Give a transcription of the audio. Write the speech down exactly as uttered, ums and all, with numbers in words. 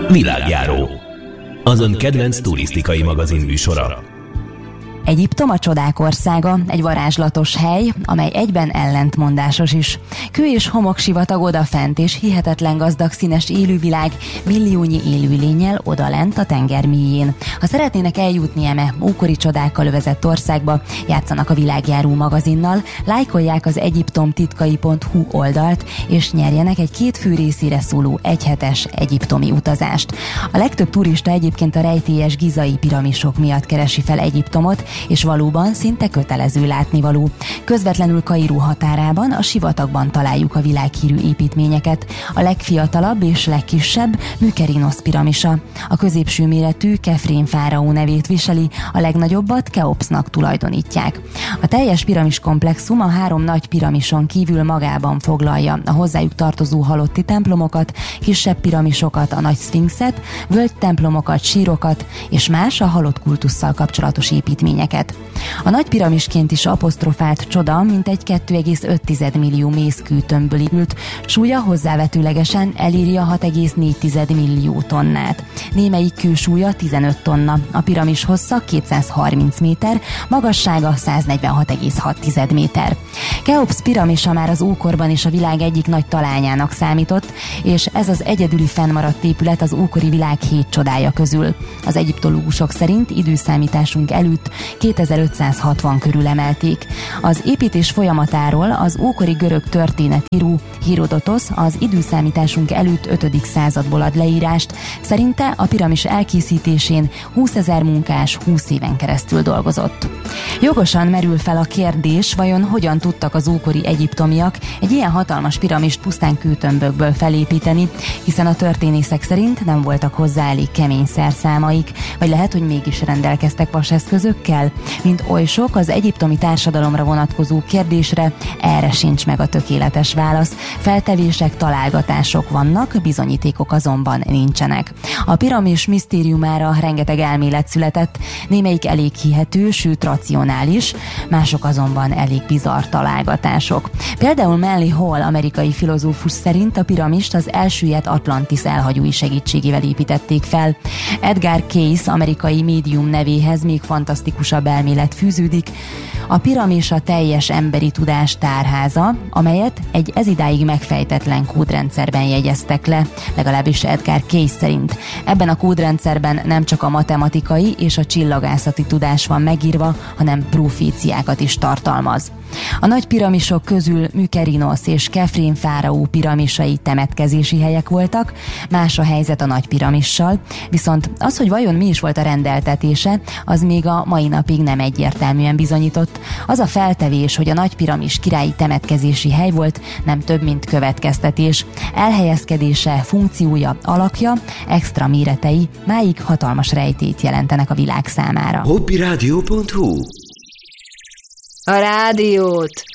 Világjáró, az ön kedvenc turisztikai magazin műsora. Egyiptom a csodák országa, egy varázslatos hely, amely egyben ellentmondásos is. Kő és homoksivatag odafent, és hihetetlen gazdag színes élővilág milliónyi élőlénnyel odalent a tenger mélyén. Ha szeretnének eljutni eme ókori csodákkal övezett országba, játszanak a Világjáró magazinnal, lájkolják az egyiptom titkai pont hu oldalt, és nyerjenek egy két fő részére szóló egyhetes egyiptomi utazást. A legtöbb turista egyébként a rejtélyes gizai piramisok miatt keresi fel Egyiptomot, és valóban szinte kötelező látnivaló. Közvetlenül Kairó határában, a sivatagban találjuk a világhírű építményeket. A legfiatalabb és legkisebb Mykerinos piramisa. A középső méretű Kefrén fáraó nevét viseli, a legnagyobbat Keopsznak tulajdonítják. A teljes piramis komplexum a három nagy piramison kívül magában foglalja a hozzájuk tartozó halotti templomokat, kisebb piramisokat, a nagy szfinxet, völgy templomokat, sírokat és más a halott kultusszal kapcsolatos építményeket. A nagy piramisként is apostrofált csoda mintegy két egész öt millió mészkőtömbből épült, súlya hozzávetőlegesen eléri a hat egész négy millió tonnát. Némelyik kősúlya tizenöt tonna, a piramis hossza kétszázharminc méter, magassága száznegyvenhat egész hat méter. Keopsz piramisa már az ókorban is a világ egyik nagy talányának számított, és ez az egyedüli fennmaradt épület az ókori világ hét csodája közül. Az egyiptológusok szerint időszámításunk előtt kétezer-ötszázhatvan körül emelték. Az építés folyamatáról az ókori görög történetíró Hérodotosz az időszámításunk előtt ötödik századból ad leírást. Szerinte a piramis elkészítésén húszezer munkás húsz éven keresztül dolgozott. Jogosan merül fel a kérdés, vajon hogyan tudtak az ókori egyiptomiak egy ilyen hatalmas piramist pusztán kőtömbökből felépíteni, hiszen a történészek szerint nem voltak hozzá elég kemény szerszámaik, vagy lehet, hogy mégis rendelkeztek vaseszközökkel. Mint oly sok az egyiptomi társadalomra vonatkozó kérdésre, erre sincs meg a tökéletes válasz. Feltevések, találgatások vannak, bizonyítékok azonban nincsenek. A piramis misztériumára rengeteg elmélet született, némelyik elég hihető, sőt racionális, mások azonban elég bizarr találgatások. Például Manly Hall amerikai filozófus szerint a piramist az elsüllyedt Atlantis elhagyói segítségével építették fel. Edgar Cayce amerikai médium nevéhez még fantasztikusabb elmélet fűződik. A piramis a teljes emberi tudás tárháza, amelyet egy ezidáig megfejtetlen kódrendszerben jegyeztek le, legalábbis Edgar Cayce szerint. Ebben a kódrendszerben nem csak a matematikai és a csillagászati tudás van megírva, hanem proféciákat is tartalmaz. A nagy piramisok közül Mykerinos és Kefrén fáraó piramisai temetkezési helyek voltak, más a helyzet a nagy piramissal, viszont az, hogy vajon mi is volt a rendeltetése, az még a mai napig nem egyértelműen bizonyított. Az a feltevés, hogy a nagy piramis királyi temetkezési hely volt, nem több, mint következtetés. Elhelyezkedése, funkciója, alakja, extra méretei máig hatalmas rejtélyt jelentenek a világ számára. hobbyradio pont hu A rádiót